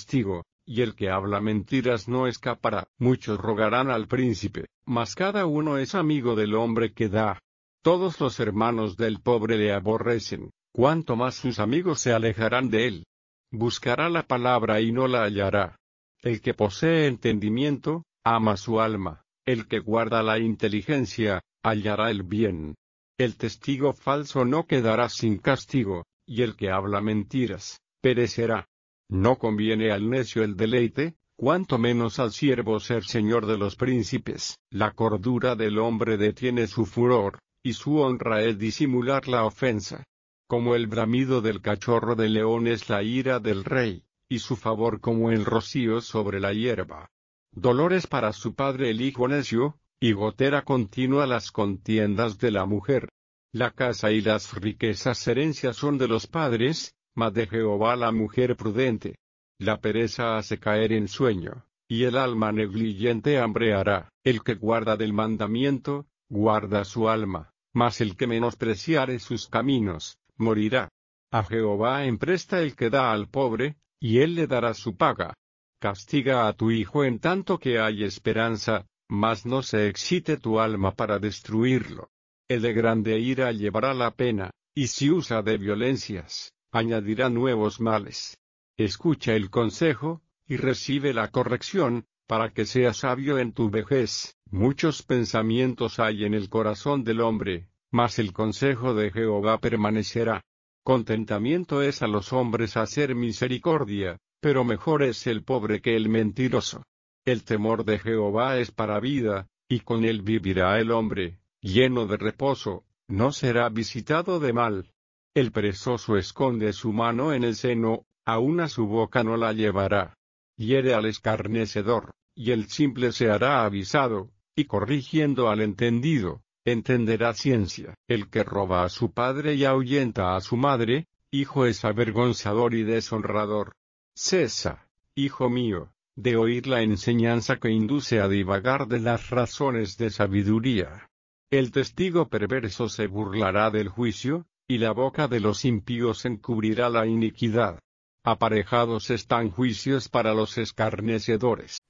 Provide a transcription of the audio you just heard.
castigo, y el que habla mentiras no escapará. Muchos rogarán al príncipe, mas cada uno es amigo del hombre que da. Todos los hermanos del pobre le aborrecen, cuanto más sus amigos se alejarán de él. Buscará la palabra y no la hallará. El que posee entendimiento, ama su alma. El que guarda la inteligencia, hallará el bien. El testigo falso no quedará sin castigo, y el que habla mentiras, perecerá. No conviene al necio el deleite, cuanto menos al siervo ser señor de los príncipes. La cordura del hombre detiene su furor, y su honra es disimular la ofensa. Como el bramido del cachorro de león es la ira del rey, y su favor como el rocío sobre la hierba. Dolores para su padre el hijo necio, y gotera continua las contiendas de la mujer. La casa y las riquezas herencias son de los padres, mas de Jehová la mujer prudente. La pereza hace caer en sueño, y el alma negligente hambreará. El que guarda del mandamiento, guarda su alma, mas el que menospreciare sus caminos, morirá. A Jehová empresta el que da al pobre, y él le dará su paga. Castiga a tu hijo en tanto que hay esperanza, mas no se excite tu alma para destruirlo. El de grande ira llevará la pena, y si usa de violencias, añadirá nuevos males. Escucha el consejo, y recibe la corrección, para que seas sabio en tu vejez. Muchos pensamientos hay en el corazón del hombre, mas el consejo de Jehová permanecerá. Contentamiento es a los hombres hacer misericordia, pero mejor es el pobre que el mentiroso. El temor de Jehová es para vida, y con él vivirá el hombre, lleno de reposo, no será visitado de mal. El perezoso esconde su mano en el seno, aun a su boca no la llevará. Hiere al escarnecedor, y el simple se hará avisado, y corrigiendo al entendido, entenderá ciencia. El que roba a su padre y ahuyenta a su madre, hijo es avergonzador y deshonrador. Cesa, hijo mío, de oír la enseñanza que induce a divagar de las razones de sabiduría. El testigo perverso se burlará del juicio, y la boca de los impíos encubrirá la iniquidad. Aparejados están juicios para los escarnecedores,